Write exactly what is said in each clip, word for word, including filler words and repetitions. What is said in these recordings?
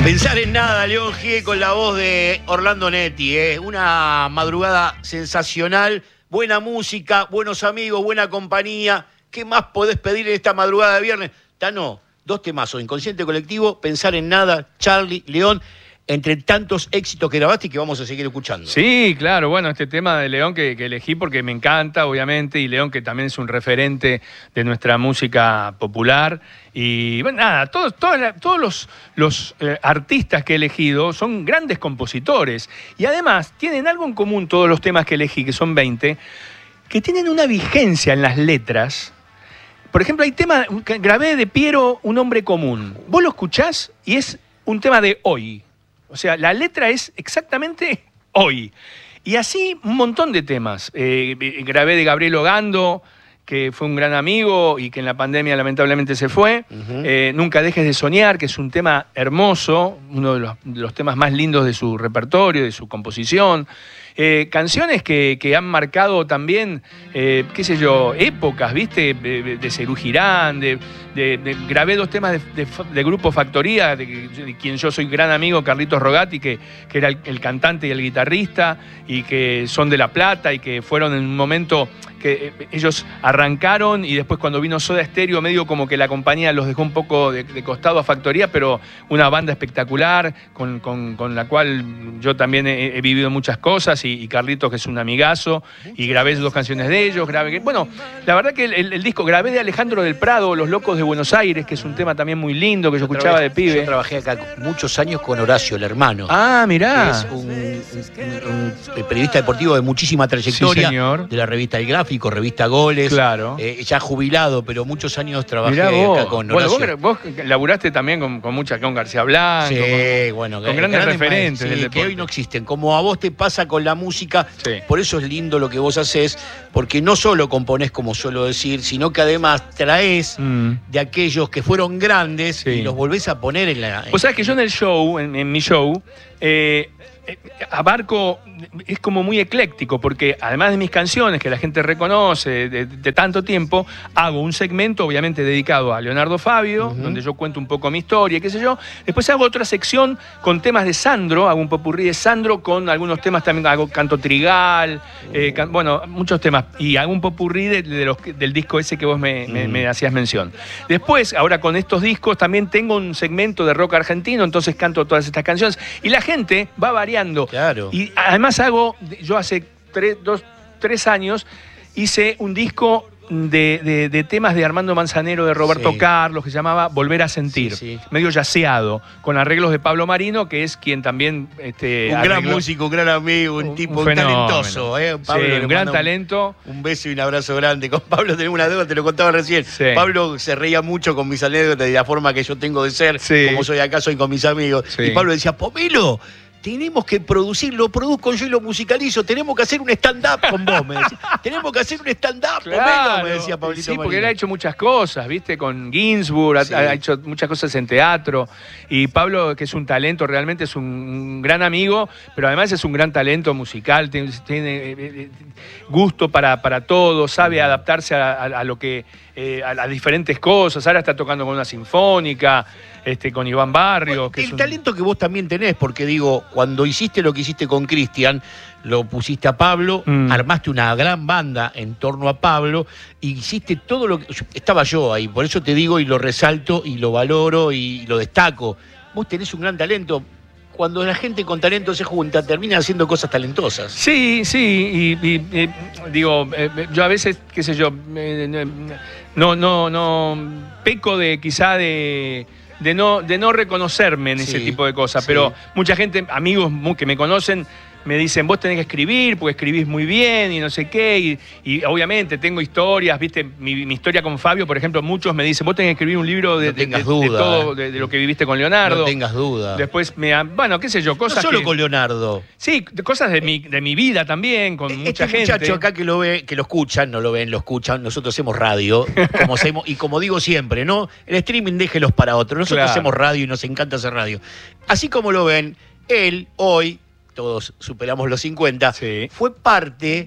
Pensar en nada, León Gieco con la voz de Orlando Netti, ¿eh? Una madrugada sensacional, buena música, buenos amigos, buena compañía. ¿Qué más podés pedir en esta madrugada de viernes? Tano, dos temazos, Inconsciente Colectivo, Pensar en nada, Charly, León, entre tantos éxitos que grabaste y que vamos a seguir escuchando. Sí, claro, bueno, este tema de León que, que elegí porque me encanta, obviamente, y León que también es un referente de nuestra música popular. Y bueno, nada, todos, todos, todos los, los eh, artistas que he elegido son grandes compositores. Y además tienen algo en común todos los temas que elegí, que son veinte, que tienen una vigencia en las letras. Por ejemplo, hay temas que grabé de Piero, Un hombre común. Vos lo escuchás y es un tema de hoy. O sea, la letra es exactamente hoy. Y así un montón de temas. Eh, grabé de Gabriel Ogando, que fue un gran amigo y que en la pandemia lamentablemente se fue. Uh-huh. eh, Nunca dejes de soñar, que es un tema hermoso, uno de los, de los temas más lindos de su repertorio, de su composición. Eh, canciones que, que han marcado también, eh, qué sé yo, épocas, ¿viste? De, de Serú Girán, de, de, de, grabé dos temas de, de, de Grupo Factoría, de, de quien yo soy gran amigo, Carlitos Rogati, que, que era el, el cantante y el guitarrista, y que son de La Plata, y que fueron en un momento que eh, ellos arrancaron, y después cuando vino Soda Stereo, medio como que la compañía los dejó un poco de, de costado a Factoría, pero una banda espectacular, con, con, con la cual yo también he, he vivido muchas cosas, y, y Carlitos, que es un amigazo, y grabé dos canciones de ellos. Grabé, bueno, la verdad que el, el, el disco, grabé de Alejandro del Prado, Los Locos de Buenos Aires, que es un tema también muy lindo, que yo, yo escuchaba trabajé, de pibe. Yo trabajé acá muchos años con Horacio, el hermano. Ah, mirá. Que es un, un, un periodista deportivo de muchísima trayectoria. Sí, señor. De la revista El Gráfico, revista Goles. Claro. Eh, ya jubilado, pero muchos años trabajé Mirá vos. acá con Horacio. Bueno, vos, vos laburaste también con, con mucha, con García Blanco. Sí, con, bueno. Con grandes, grandes referentes sí, del que deporte. hoy no existen. Como a vos te pasa con la música, sí. Por eso es lindo lo que vos haces, porque no solo componés, como suelo decir, sino que además traes mm. de aquellos que fueron grandes, sí. Y los volvés a poner en la... Vos sabés que yo en el show, en, en mi show, eh, abarco, es como muy ecléctico, porque además de mis canciones que la gente reconoce de, de tanto tiempo, hago un segmento obviamente dedicado a Leonardo Fabio, uh-huh. donde yo cuento un poco mi historia, qué sé yo. Después hago otra sección con temas de Sandro, hago un popurrí de Sandro con algunos temas también, hago canto trigal, uh-huh. eh, can, bueno, muchos temas, y hago un popurrí de, de los, del disco ese que vos me, uh-huh. me, me hacías mención. Después, ahora con estos discos también tengo un segmento de rock argentino, entonces canto todas estas canciones, y la gente va variando. Claro. Y además hago, yo hace tres, dos, tres años hice un disco de, de, de temas de Armando Manzanero, de Roberto sí. Carlos, que se llamaba Volver a Sentir, sí, sí. medio yaceado, con arreglos de Pablo Marino, que es quien también... Este, un arregló, gran músico, un gran amigo, un, un tipo un fenómeno, talentoso. ¿eh? Pablo, sí, un gran talento. Un, un beso y un abrazo grande. Con Pablo tenemos una deuda, te lo contaba recién. Sí. Pablo se reía mucho con mis anécdotas y la forma que yo tengo de ser, sí. como soy acá, soy con mis amigos. Sí. Y Pablo decía, Pomelo, tenemos que producir, lo produzco yo y lo musicalizo, tenemos que hacer un stand-up con vos, me decía. Tenemos que hacer un stand-up, claro, me decía Pablito sí, Marino. porque él ha hecho muchas cosas, ¿viste? Con Ginsburg, sí. ha, ha hecho muchas cosas en teatro. Y Pablo, que es un talento, realmente es un gran amigo, pero además es un gran talento musical, tiene, tiene gusto para, para todo, sabe adaptarse a, a, a lo que... Eh, a, a diferentes cosas. Ahora está tocando con una sinfónica, este, con Iván Barrios. Bueno, el un... talento que vos también tenés, porque digo, cuando hiciste lo que hiciste con Cristian, lo pusiste a Pablo, mm. armaste una gran banda en torno a Pablo, y hiciste todo lo que... Estaba yo ahí, por eso te digo y lo resalto y lo valoro y lo destaco. Vos tenés un gran talento. Cuando la gente con talento se junta, termina haciendo cosas talentosas. Sí, sí, y, y, y digo, eh, yo a veces, qué sé yo, eh, no, no, no, peco de quizá de, de, no, de no reconocerme en sí, ese tipo de cosas, sí. Pero mucha gente, amigos que me conocen, me dicen, vos tenés que escribir, porque escribís muy bien y no sé qué, y, y obviamente tengo historias, viste, mi, mi historia con Fabio, por ejemplo, muchos me dicen, vos tenés que escribir un libro de, no tengas de, duda, de todo, de, de lo que viviste con Leonardo. No tengas duda. Después me han, bueno, qué sé yo, cosas No solo que, con Leonardo. Sí, cosas de mi, de mi vida también, con este mucha gente. Este muchacho acá que lo ve, que lo escuchan, no lo ven, lo escuchan, nosotros hacemos radio, como hacemos, y como digo siempre, ¿no? El streaming déjelos para otros, nosotros claro. hacemos radio y nos encanta hacer radio. Así como lo ven, él hoy, todos superamos los cincuenta, sí. fue parte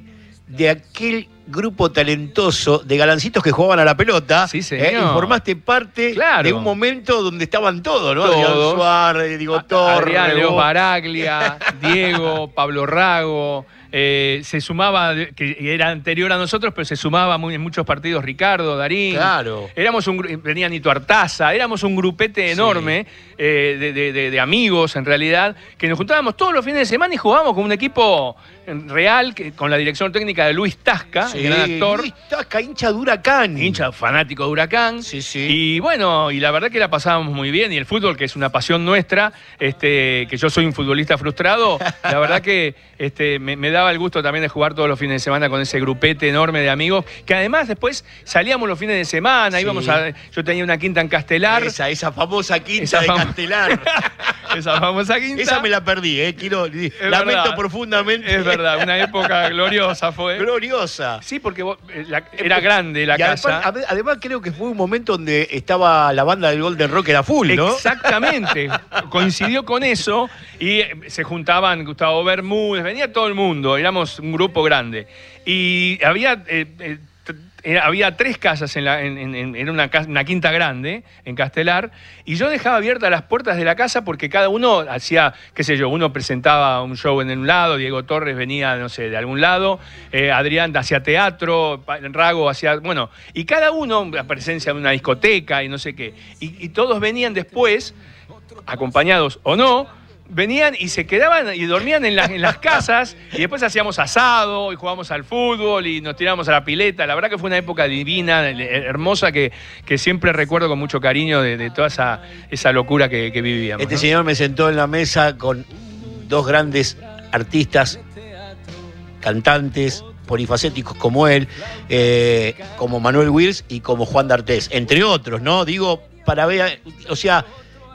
de aquel grupo talentoso de galancitos que jugaban a la pelota. Sí, señor. ¿eh? Y formaste parte claro. de un momento donde estaban todos, ¿no? Todos. Adrián Suárez, Diego Torres. Adrián Leo Baraglia, Diego, Pablo Rago. Eh, se sumaba, que era anterior a nosotros, pero se sumaba muy, en muchos partidos Ricardo, Darín. Claro. Éramos un, venía Nito Artaza, éramos un grupete enorme sí. eh, de, de, de, de amigos, en realidad, que nos juntábamos todos los fines de semana y jugábamos con un equipo real, que, con la dirección técnica de Luis Tasca, sí, el gran actor. Luis Tasca, hincha de Huracán. Hincha fanático de Huracán. Sí, sí. Y bueno, y la verdad que la pasábamos muy bien. Y el fútbol, que es una pasión nuestra, este, que yo soy un futbolista frustrado, la verdad que este, me, me daba el gusto también de jugar todos los fines de semana con ese grupete enorme de amigos, que además después salíamos los fines de semana, sí. íbamos a, yo tenía una quinta en Castelar. Esa, esa famosa quinta esa de fam Castelar. Esa famosa quinta. Esa me la perdí, eh, quiero, es lamento verdad. profundamente. Es verdad, una época gloriosa fue. Gloriosa. Sí, porque vos, la, era grande la y casa. Además, además creo que fue un momento donde estaba la banda del Golden Rock, era full, ¿no? Exactamente. Coincidió con eso y se juntaban Gustavo Bermúdez, venía todo el mundo, éramos un grupo grande. Y había... Eh, eh, había tres casas, en, la, en, en, en una, una quinta grande, en Castelar, y yo dejaba abiertas las puertas de la casa porque cada uno hacía, qué sé yo, uno presentaba un show en un lado, Diego Torres venía, no sé, de algún lado, eh, Adrián hacía teatro, Rago hacía, bueno, y cada uno, la presencia de una discoteca y no sé qué, y, y todos venían después, acompañados o no, venían y se quedaban y dormían en, la, en las casas y después hacíamos asado y jugábamos al fútbol y nos tirábamos a la pileta. La verdad que fue una época divina, hermosa, que, que siempre recuerdo con mucho cariño de, de toda esa, esa locura que, que vivíamos. Este ¿no? señor me sentó en la mesa con dos grandes artistas, cantantes, polifacéticos como él, eh, como Manuel Wills y como Juan D'Artés, entre otros, ¿no? Digo, para ver, o sea...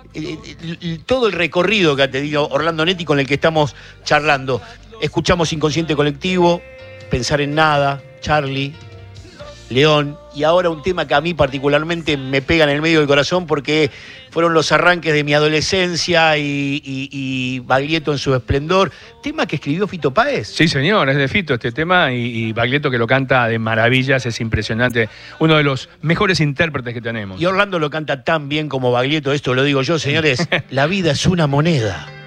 todo el recorrido que ha tenido Orlando Netti con el que estamos charlando. Escuchamos Inconsciente Colectivo, Pensar en Nada, Charlie, León, y ahora un tema que a mí particularmente me pega en el medio del corazón porque fueron los arranques de mi adolescencia y, y, y Baglietto en su esplendor. Tema que escribió Fito Páez. Sí, señor, es de Fito este tema y, y Baglietto, que lo canta de maravillas, es impresionante. Uno de los mejores intérpretes que tenemos. Y Orlando lo canta tan bien como Baglietto, esto lo digo yo, señores. La vida es una moneda.